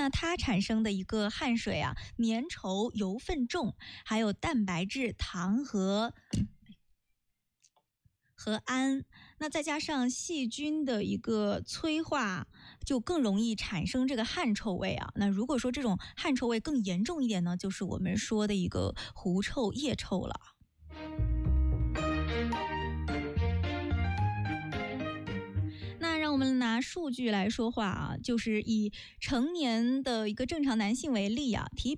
那它产生的一个汗水啊，粘稠、油分重，还有蛋白质、糖和氨，那再加上细菌的一个催化，就更容易产生这个汗臭味啊。那如果说这种汗臭味更严重一点呢，就是我们说的一个狐臭、腋臭了。那让我们拿数据来说话啊，就是以成年的一个正常男性为例啊，体